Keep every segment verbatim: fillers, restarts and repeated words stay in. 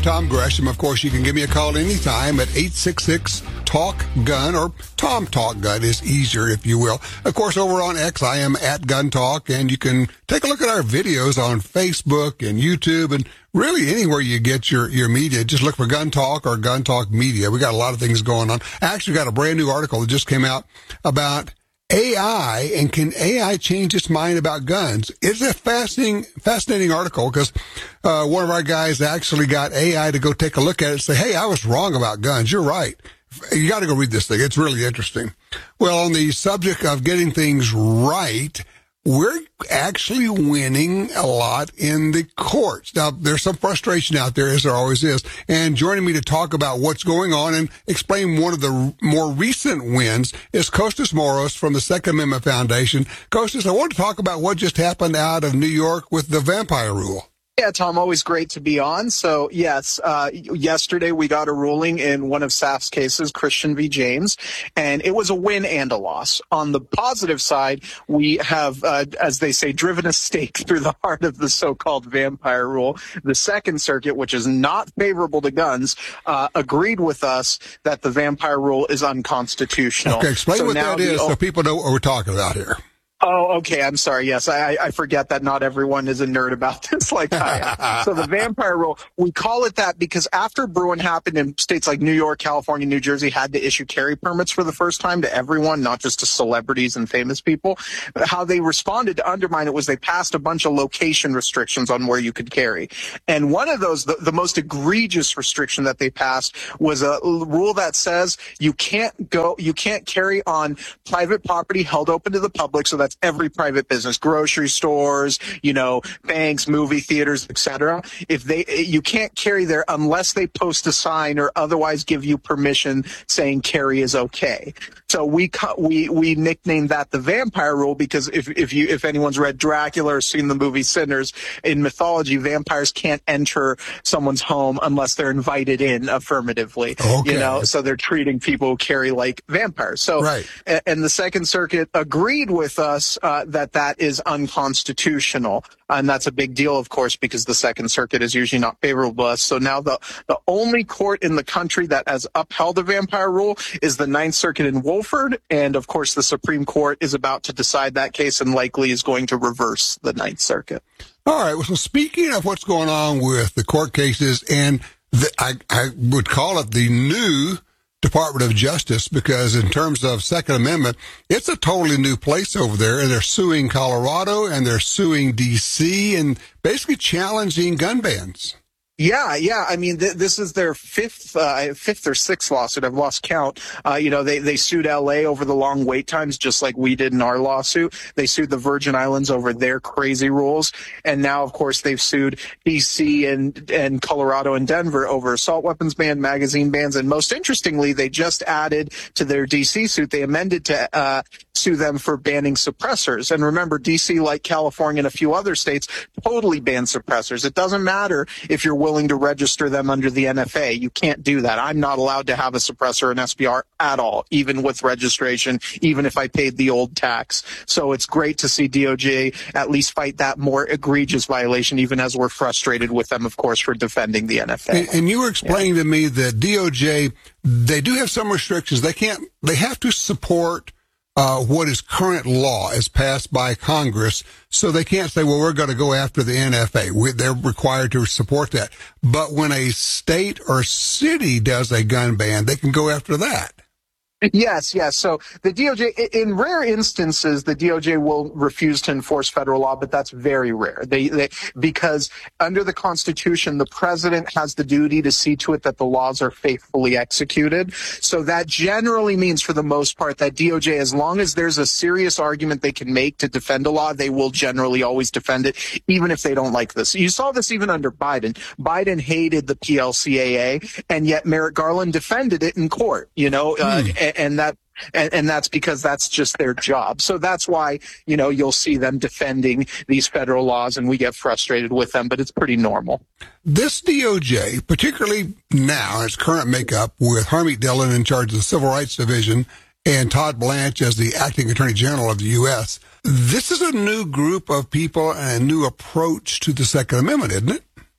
Tom Gresham. Of course, you can give me a call anytime at eight six six, talk gun, or Tom Talk Gun is easier, if you will. Of course, over on X, I am at Gun Talk, and you can take a look at our videos on Facebook and YouTube and really anywhere you get your, your media. Just look for Gun Talk or Gun Talk Media. We got a lot of things going on. I actually got a brand new article that just came out about A I, and can A I change its mind about guns? It's a fascinating, fascinating article because uh, one of our guys actually got A I to go take a look at it and say, hey, I was wrong about guns. You're right. You got to go read this thing. It's really interesting. Well, on the subject of getting things right, we're actually winning a lot in the courts. Now, there's some frustration out there, as there always is. And joining me to talk about what's going on and explain one of the more recent wins is Costas Moros from the Second Amendment Foundation. Costas, I want to talk about what just happened out of New York with the vampire rule. Yeah, Tom, always great to be on. So, yes, uh, yesterday we got a ruling in one of S A F's cases, Christian v. James, and it was a win and a loss. On the positive side, we have, uh, as they say, driven a stake through the heart of the so-called vampire rule. The Second Circuit, which is not favorable to guns, uh, agreed with us that the vampire rule is unconstitutional. Okay, explain so what that is the, so people know what we're talking about here. Oh, okay. I'm sorry. Yes, I, I forget that not everyone is a nerd about this like I am. So the vampire rule, we call it that because after Bruin happened in states like New York, California, New Jersey had to issue carry permits for the first time to everyone, not just to celebrities and famous people. But how they responded to undermine it was they passed a bunch of location restrictions on where you could carry. And one of those, the, the most egregious restriction that they passed was a rule that says you can't go, you can't carry on private property held open to the public. So that's every private business, grocery stores, you know, banks, movie theaters, et cetera. If they, you can't carry there unless they post a sign or otherwise give you permission saying carry is okay. So we we we nicknamed that the vampire rule because if if you if anyone's read Dracula or seen the movie Sinners, in mythology, vampires can't enter someone's home unless they're invited in affirmatively. Okay. You know, so they're treating people who carry like vampires. So right. And the Second Circuit agreed with us uh, that that is unconstitutional. And that's a big deal, of course, because the Second Circuit is usually not favorable to us. So now the, the only court in the country that has upheld the vampire rule is the Ninth Circuit in Wolford. And, of course, the Supreme Court is about to decide that case and likely is going to reverse the Ninth Circuit. All right. Well, so speaking of what's going on with the court cases, and the, I, I would call it the new Department of Justice, because in terms of Second Amendment, it's a totally new place over there, and they're suing Colorado and they're suing D C and basically challenging gun bans. Yeah, yeah. I mean, th- this is their fifth, uh, fifth or sixth lawsuit. I've lost count. Uh, you know, they, they sued L A over the long wait times, just like we did in our lawsuit. They sued the Virgin Islands over their crazy rules. And now, of course, they've sued D C and, and Colorado and Denver over assault weapons ban, magazine bans. And most interestingly, they just added to their D C suit, they amended to, uh, sue them for banning suppressors. And remember, D C, like California and a few other states, totally ban suppressors. It doesn't matter if you're willing to register them under the N F A. You can't do that. I'm not allowed to have a suppressor in S B R at all, even with registration, even if I paid the old tax. So it's great to see D O J at least fight that more egregious violation, even as we're frustrated with them, of course, for defending the N F A. And, and you were explaining yeah. to me that D O J, they do have some restrictions. They can't, they have to support Uh, what is current law as passed by Congress, so they can't say, well, we're going to go after the N F A. We, they're required to support that. But when a state or city does a gun ban, they can go after that. Yes, yes. So the D O J, in rare instances, the D O J will refuse to enforce federal law, but that's very rare. They, they, because under the Constitution, the president has the duty to see to it that the laws are faithfully executed. So that generally means, for the most part, that D O J, as long as there's a serious argument they can make to defend a law, they will generally always defend it, even if they don't like this. You saw this even under Biden. Biden hated the P L C A A, and yet Merrick Garland defended it in court, you know, uh, hmm. and that and, and that's because that's just their job. So that's why, you know, you'll see them defending these federal laws, and we get frustrated with them, but it's pretty normal. This D O J, particularly now in its current makeup, with Harmeet Dillon in charge of the Civil Rights Division and Todd Blanche as the acting Attorney General of the U S, this is a new group of people and a new approach to the Second Amendment, isn't it?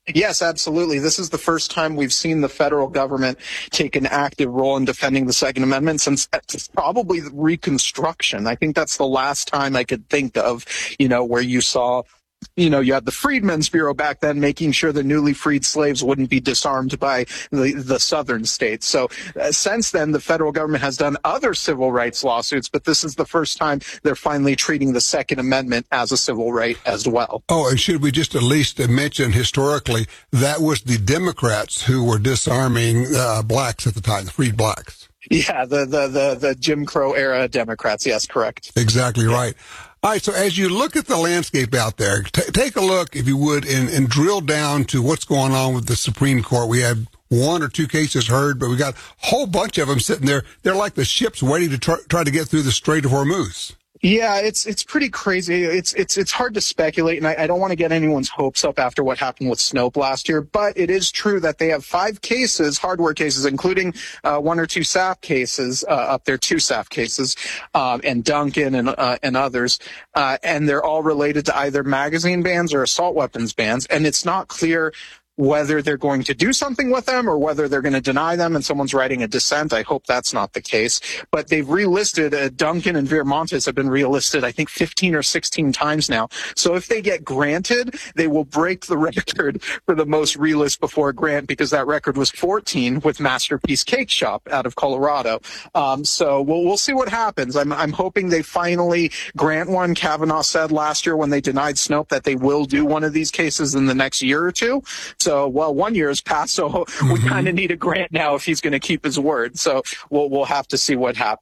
Yes, absolutely. This is the first time we've seen the federal government take an active role in defending the Second Amendment since probably the Reconstruction. I think that's the last time I could think of, you know, where you saw, you know, you had the Freedmen's Bureau back then making sure the newly freed slaves wouldn't be disarmed by the, the southern states. So uh, since then, the federal government has done other civil rights lawsuits, but this is the first time they're finally treating the Second Amendment as a civil right as well. Oh, and should we just at least mention historically, that was the Democrats who were disarming uh, blacks at the time, the freed blacks. Yeah, the, the, the, the Jim Crow era Democrats. Yes, correct. Exactly right. All right, so as you look at the landscape out there, t- take a look, if you would, and, and drill down to what's going on with the Supreme Court. We have one or two cases heard, but we got a whole bunch of them sitting there. They're like the ships waiting to try, try to get through the Strait of Hormuz. Yeah, it's it's pretty crazy. It's it's it's hard to speculate, and I, I don't want to get anyone's hopes up after what happened with Snope last year. But it is true that they have five cases, hardware cases, including uh, one or two S A F cases uh, up there, two S A F cases, um, and Duncan and uh, and others, uh, and they're all related to either magazine bans or assault weapons bans, and it's not clear whether they're going to do something with them or whether they're going to deny them and someone's writing a dissent. I hope that's not the case. But they've relisted, uh, Duncan and Viramontes have been relisted, I think, fifteen or sixteen times now. So if they get granted, they will break the record for the most relist before grant, because that record was fourteen with Masterpiece Cake Shop out of Colorado. Um, so we'll, we'll see what happens. I'm, I'm hoping they finally grant one. Kavanaugh said last year when they denied Snope that they will do one of these cases in the next year or two. So, well, one year has passed, so mm-hmm. we kind of need a grant now if he's going to keep his word. So we'll we'll have to see what happens.